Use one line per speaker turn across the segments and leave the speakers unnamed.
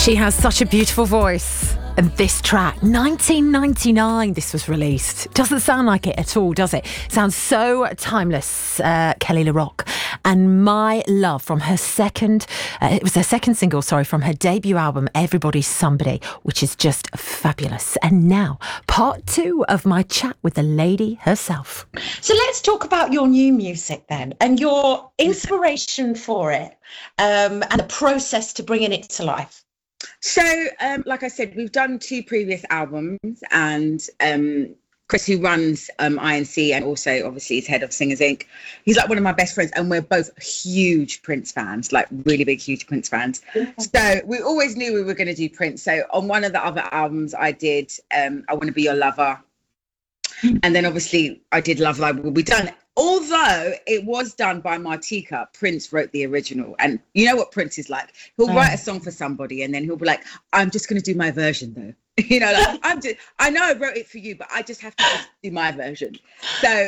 She has such a beautiful voice. And this track, 1999, this was released. Doesn't sound like it at all, does it? Sounds so timeless, Kelly LaRock. And My Love from her second, it was her second single, from her debut album, Everybody's Somebody, which is just fabulous. And now, part 2 of my chat with the lady herself.
So let's talk about your new music then, and your inspiration for it, and the process to bringing it to life.
So, like I said, we've done 2 previous albums, and Chris, who runs INC and also obviously is head of Singers Inc., he's like one of my best friends, and we're both huge Prince fans, like really big, huge Prince fans. Yeah. So we always knew we were going to do Prince. So on one of the other albums I did I Want to Be Your Lover. And then obviously I did Love Live Will Be Done. Although it was done by Martika, Prince wrote the original. And you know what Prince is like. He'll write a song for somebody and then he'll be like, I'm just going to do my version though. You know, like, I know I wrote it for you, but I just have to just do my version. So,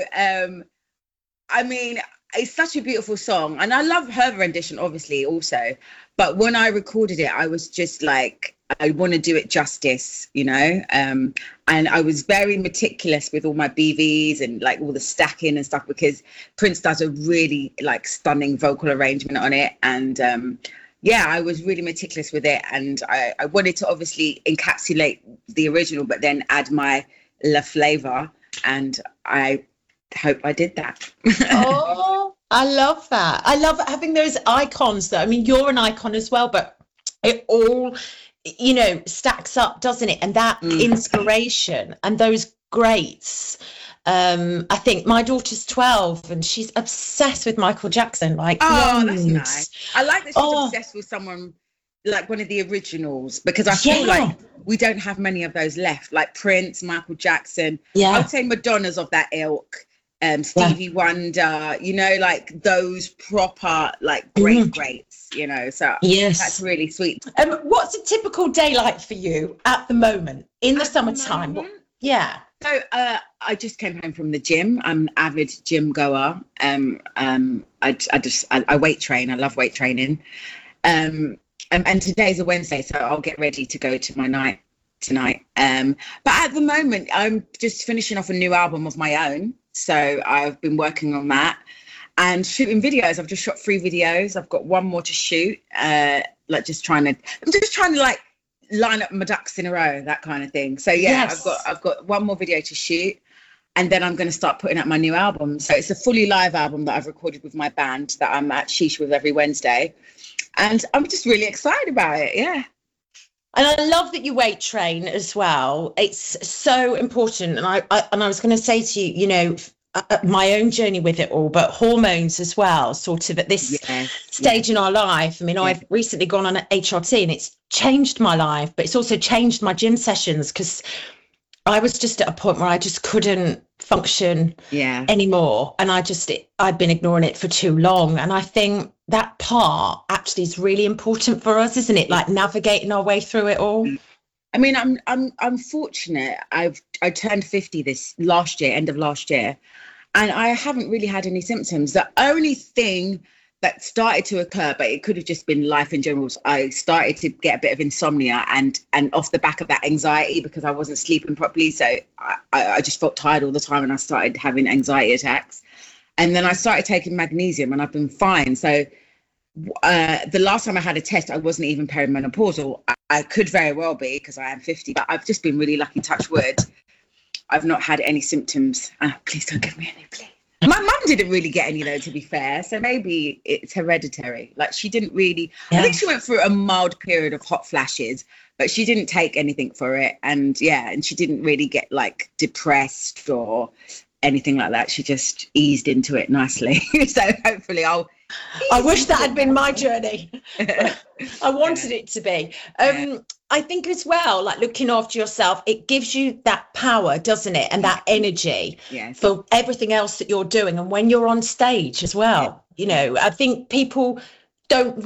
I mean, it's such a beautiful song. And I love her rendition, obviously, also. But when I recorded it, I was just like, I want to do it justice, you know? And I was very meticulous with all my BVs and like all the stacking and stuff, because Prince does a really like stunning vocal arrangement on it. And yeah, I was really meticulous with it. And I wanted to obviously encapsulate the original, but then add my La flavor. And I hope I did that.
Oh, I love that. I love having those icons though. I mean, you're an icon as well, but it all, you know, stacks up, doesn't it? And that inspiration and those greats. I think my daughter's 12 and she's obsessed with Michael Jackson. Like,
that's nice. I like that she's obsessed with someone like one of the originals, because I feel like we don't have many of those left, like Prince, Michael Jackson. I would say Madonna's of that ilk. Stevie Wonder, you know, like those proper, like greats, you know, so that's really sweet.
What's a typical day like for you at the moment in the summertime? Yeah.
So I just came home from the gym. I'm an avid gym goer. I weight train. I love weight training. And today's a Wednesday, so I'll get ready to go to my night tonight. But at the moment, I'm just finishing off a new album of my own. So I've been working on that and shooting videos. I've just shot 3 videos. I've got 1 more to shoot. I'm just trying to like line up my ducks in a row, that kind of thing. So I've got 1 more video to shoot, and then I'm going to start putting out my new album. So it's a fully live album that I've recorded with my band that I'm at Sheesh with every Wednesday, and I'm just really excited about it. Yeah.
And I love that you weight train as well. It's so important. And I was going to say to you, you know, my own journey with it all, but hormones as well, sort of at this stage in our life. I mean, I've recently gone on an HRT and it's changed my life, but it's also changed my gym sessions, because I was just at a point where I just couldn't function anymore. And I'd been ignoring it for too long. And I think that part actually is really important for us, isn't it? Like navigating our way through it all.
I mean, I'm fortunate. I turned 50 end of last year, and I haven't really had any symptoms. The only thing that started to occur, but it could have just been life in general, I started to get a bit of insomnia and off the back of that anxiety, because I wasn't sleeping properly. So I just felt tired all the time, and I started having anxiety attacks. And then I started taking magnesium, and I've been fine. So the last time I had a test, I wasn't even perimenopausal. I could very well be, because I am 50, but I've just been really lucky, touch wood. I've not had any symptoms. Please don't give me any, please. My mum didn't really get any though, to be fair. So maybe it's hereditary. Like she didn't really, I think she went through a mild period of hot flashes, but she didn't take anything for it. And she didn't really get like depressed or anything like that. She just eased into it nicely. So hopefully
I wish that had been my journey. I wanted it to be. I think as well, like looking after yourself, it gives you that power, doesn't it? And that energy for everything else that you're doing. And when you're on stage as well, you know, I think people don't